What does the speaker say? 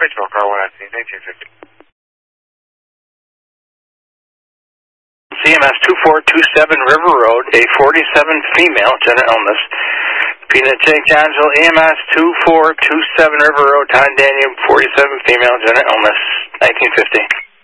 Baseball car 1 1950. CMS 2427 River Road, a 47 female, general illness. Peanut Jake Johnsville, EMS 2427 River Road, Tondanium, 47 female, general illness, 1950.